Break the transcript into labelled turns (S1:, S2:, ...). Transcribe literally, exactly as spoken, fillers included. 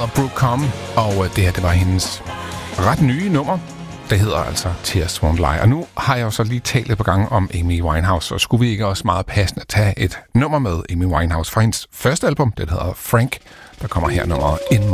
S1: hedder Brooke Com, og det her, det var hendes ret nye nummer. Det hedder altså Tears Won't Lie. Og nu har jeg jo så lige talt et par gange om Amy Winehouse, og skulle vi ikke også meget passende tage et nummer med Amy Winehouse fra hendes første album, det hedder Frank, der kommer her nummeret In